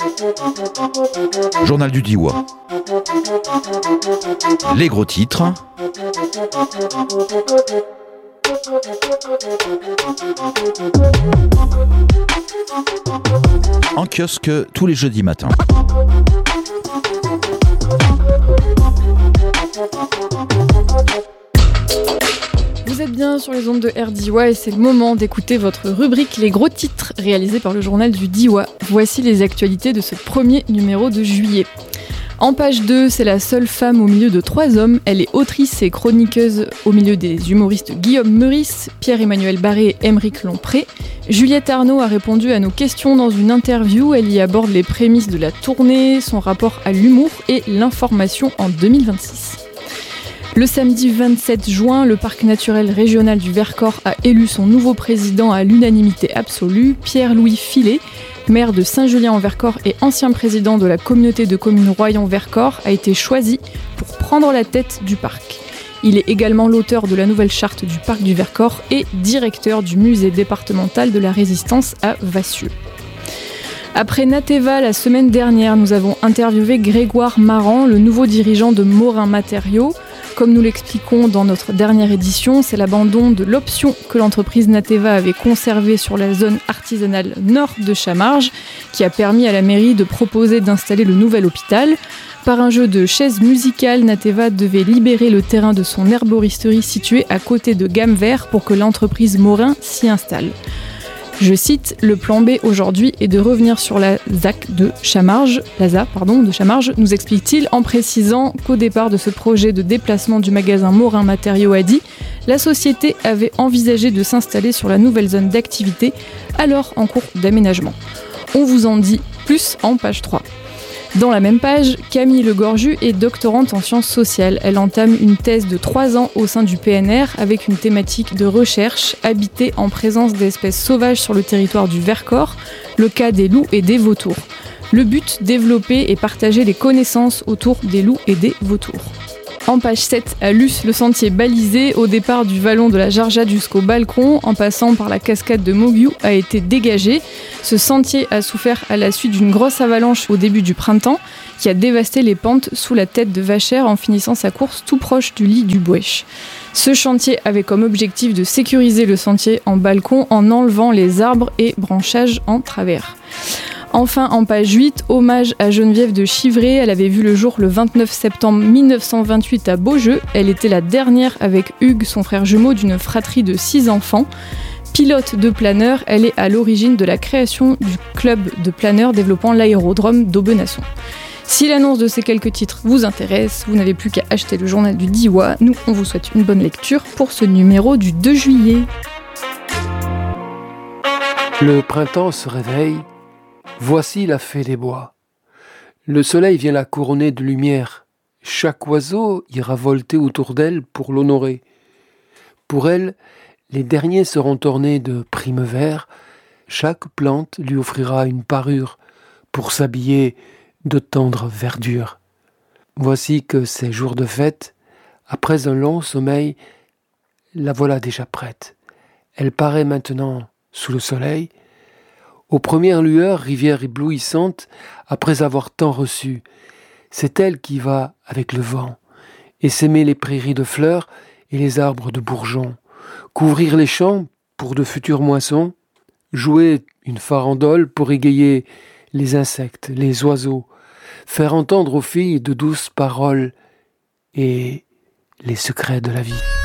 Journal du Diois. Les gros titres. En kiosque tous les jeudis matins. Vous êtes bien sur les ondes de RDIWA et c'est le moment d'écouter votre rubrique Les gros titres réalisée par le journal du Diois. Voici les actualités de ce premier numéro de juillet. En page 2, c'est la seule femme au milieu de 3 hommes. Elle est autrice et chroniqueuse au milieu des humoristes Guillaume Meurice, Pierre-Emmanuel Barré et Aymeric Lompré. Juliette Arnaud a répondu à nos questions dans une interview. Elle y aborde les prémices de la tournée, son rapport à l'humour et l'information en 2026. Le samedi 27 juin, le parc naturel régional du Vercors a élu son nouveau président à l'unanimité absolue, Pierre-Louis Filet, maire de Saint-Julien-en-Vercors et ancien président de la communauté de communes Royan-Vercors, a été choisi pour prendre la tête du parc. Il est également l'auteur de la nouvelle charte du parc du Vercors et directeur du musée départemental de la Résistance à Vassieux. Après Nateva, la semaine dernière, nous avons interviewé Grégoire Marant, le nouveau dirigeant de Morin Matériaux. Comme nous l'expliquons dans notre dernière édition, c'est l'abandon de l'option que l'entreprise Nateva avait conservée sur la zone artisanale nord de Chamarges, qui a permis à la mairie de proposer d'installer le nouvel hôpital. Par un jeu de chaises musicales, Nateva devait libérer le terrain de son herboristerie située à côté de Gamevert pour que l'entreprise Morin s'y installe. Je cite, le plan B aujourd'hui est de revenir sur la ZA de Chamarges, nous explique-t-il en précisant qu'au départ de ce projet de déplacement du magasin Morin Matériaux à Die, la société avait envisagé de s'installer sur la nouvelle zone d'activité, alors en cours d'aménagement. On vous en dit plus en page 3. Dans la même page, Camille Le Gorju est doctorante en sciences sociales. Elle entame une thèse de 3 ans au sein du PNR avec une thématique de recherche, habiter en présence d'espèces sauvages sur le territoire du Vercors, le cas des loups et des vautours. Le but, développer et partager les connaissances autour des loups et des vautours. En page 7, à Luce, le sentier balisé au départ du vallon de la Jarjade jusqu'au balcon, en passant par la cascade de Mogiou, a été dégagé. Ce sentier a souffert à la suite d'une grosse avalanche au début du printemps, qui a dévasté les pentes sous la tête de Vachère en finissant sa course tout proche du lit du Bouèche. Ce chantier avait comme objectif de sécuriser le sentier en balcon en enlevant les arbres et branchages en travers. Enfin, en page 8, hommage à Geneviève de Chivray. Elle avait vu le jour le 29 septembre 1928 à Beaujeu. Elle était la dernière avec Hugues, son frère jumeau, d'une fratrie de 6 enfants. Pilote de planeur, elle est à l'origine de la création du club de planeurs développant l'aérodrome d'Aubenasson. Si l'annonce de ces quelques titres vous intéresse, vous n'avez plus qu'à acheter le journal du Diois. Nous, on vous souhaite une bonne lecture pour ce numéro du 2 juillet. Le printemps se réveille. Voici la fée des bois. Le soleil vient la couronner de lumière. Chaque oiseau ira volter autour d'elle pour l'honorer. Pour elle, les derniers seront ornés de primes verts. Chaque plante lui offrira une parure pour s'habiller de tendre verdure. Voici que ces jours de fête, après un long sommeil, la voilà déjà prête. Elle paraît maintenant sous le soleil. Aux premières lueurs, rivière éblouissante, après avoir tant reçu, c'est elle qui va avec le vent, et s'aimer les prairies de fleurs et les arbres de bourgeons, couvrir les champs pour de futures moissons, jouer une farandole pour égayer les insectes, les oiseaux, faire entendre aux filles de douces paroles et les secrets de la vie.